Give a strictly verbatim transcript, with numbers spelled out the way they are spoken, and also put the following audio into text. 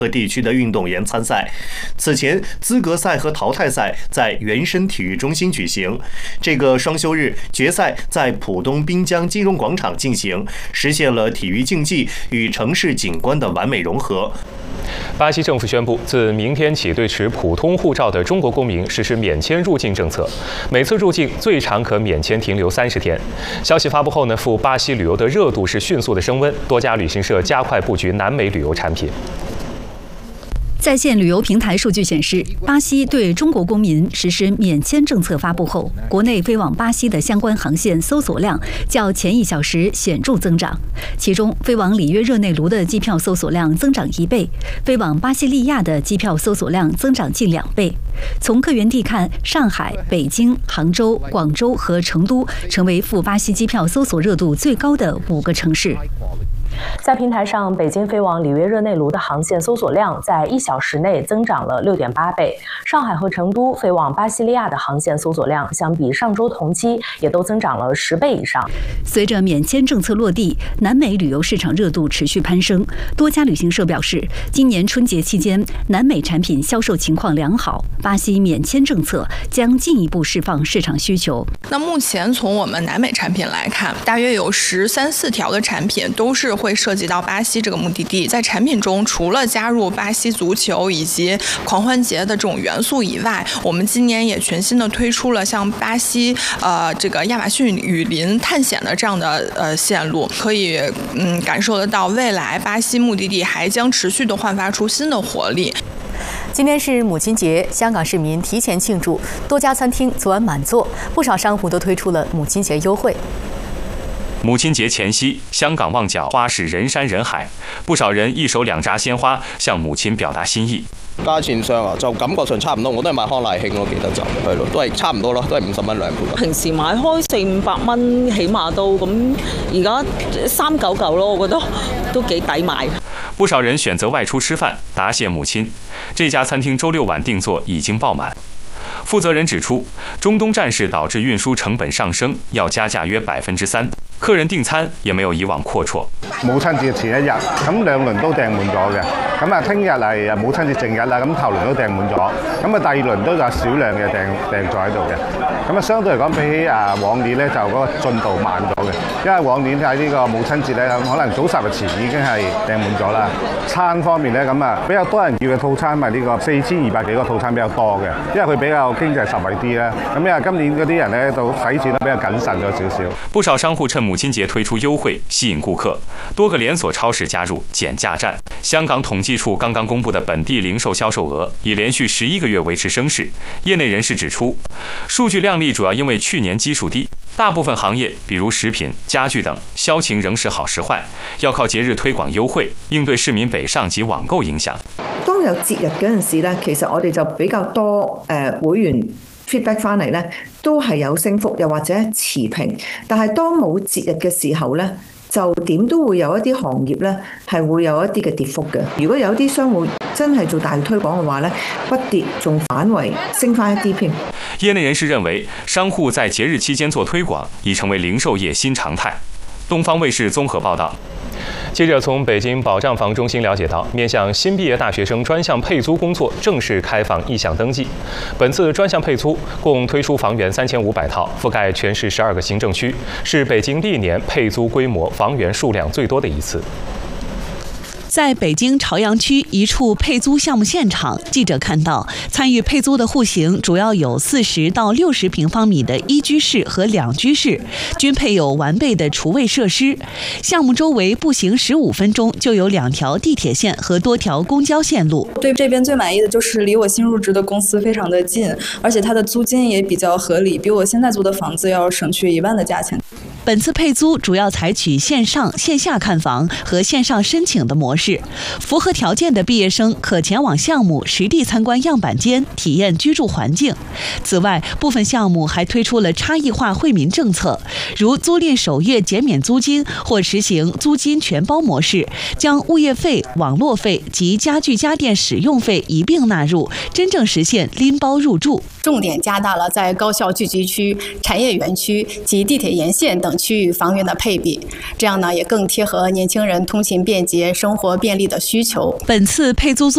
和地区的运动员参赛。此前，资格赛和淘汰赛在原生体育中心举行。这个双休日，决赛在浦东滨江金融广场进行，实现了体育竞技与城市景观的完美融合。 巴西政府宣布，自明天起，对持普通护照的中国公民实施免签入境政策，每次入境最长可免签停留三十天。消息发布后呢，赴巴西旅游的热度是迅速的升温，多家旅行社加快布局南美旅游产品。 在线旅游平台数据显示，巴西对中国公民实施免签政策发布后，国内飞往巴西的相关航线搜索量较前一小时显著增长。其中，飞往里约热内卢的机票搜索量增长一倍，飞往巴西利亚的机票搜索量增长近两倍。从客源地看，上海、北京、杭州、广州和成都成为赴巴西机票搜索热度最高的五个城市。 在平台上，北京飞往里约热内卢的航线搜索量在一小时内增长了 六点八倍。上海和成都飞往巴西利亚的航线搜索量相比上周同期也都增长了十倍以上。 随着免签政策落地，南美旅游市场热度持续攀升。多家旅行社表示，今年春节期间，南美产品销售情况良好。巴西免签政策将进一步释放市场需求。 那目前从我们南美产品来看，大约有十三四条的产品都是会涉及到巴西这个目的地。在产品中，除了加入巴西足球以及狂欢节的这种元素以外，我们今年也全新的推出了像巴西呃这个亚马逊雨林探险的这样的呃线路，可以嗯感受得到未来巴西目的地还将持续的焕发出新的活力。 今天是母亲节，香港市民提前庆祝，多家餐厅昨晚满座，不少商户都推出了母亲节优惠。 母亲节前夕，香港旺角花市人山人海，不少人一手兩紮鮮花向母親表達心意。 價錢上啊，就感覺上差唔多，我都係買康乃馨咯，記得就係咯，都係差唔多咯，都係五十蚊兩盤。 平時買開四五百蚊起碼都咁，而家三九九咯，我覺得都幾抵買。 不少人選擇外出吃飯，答謝母親。這家餐廳週六晚訂座已經爆滿。負責人指出，中東戰事導致運輸成本上升，要加價約百分之三。客人訂餐也沒有以往闊綽。 母親節前一日，咁兩輪都訂滿咗嘅。咁啊，聽日係母親節正日啦，咁頭輪都訂滿咗。咁啊，第二輪都有少量嘅訂訂座喺度嘅。咁啊，相對嚟講，比起啊往年咧，就嗰個進度慢咗嘅。因為往年喺呢個母親節咧，可能早十日前已經係訂滿咗啦。餐方面咧，咁啊比較多人要嘅套餐，咪呢個四千二百幾個套餐比較多嘅，因為佢比較經濟實惠啲啦。咁因為今年嗰啲人咧，到使錢都比較謹慎咗少少。 不少商戶趁母親節推出優惠，吸引顧客。多個連鎖超市加入減價戰。香港統計處剛剛公布的本地零售銷售額已連續十一個月維持升勢。業內人士指出，數據亮麗主要因為去年基數低，大部分行業，比如食品、家具等，銷情仍是好時壞，要靠節日推廣優惠，應對市民北上及網購影響。 當有節日嗰陣時咧，其實我哋就比較多誒會員 feedback 翻嚟咧，都係有升幅，又或者持平。但係當冇節日嘅時候咧，就點都會有一啲行業咧係會有一啲嘅跌幅嘅。如果有啲商戶真係做大推廣嘅話咧，不跌仲反為升翻一啲添。 業內人士認為，商戶在節日期間做推廣已成為零售業新常態。東方衛視綜合報道。記者從北京保障房中心了解到，面向新畢業大學生專項配租工作正式開放意向登記。本次專項配租共推出房源三千五百套，覆蓋全市十二個行政區，是北京歷年配租規模、房源數量最多的一次。 在北京朝陽區一處配租項目現場，記者看到參與配租的戶型主要有四十到六十平方米的一居室和兩居室，均配有完備的廚衛設施。項目周圍步行十五分鐘就有兩條地鐵線和多條公交線路。 對這邊最滿意的就是離我新入職的公司非常的近，而且它的租金也比較合理，比我現在租的房子要省去一萬的價錢。 本次配租主要採取線上線下看房和線上申請的模式，符合條件的畢業生可前往項目實地參觀樣板間，體驗居住環境。此外，部分項目還推出了差異化惠民政策，如租賃首月減免租金或實行租金全包模式，將物業費、網絡費及家具家電使用費一併納入，真正實現拎包入住。 重點加大了在高校聚集區、產業園區及地鐵沿線等區域房源的配比，這樣呢也更貼合年輕人通勤便捷、生活便利的需求。 本次配租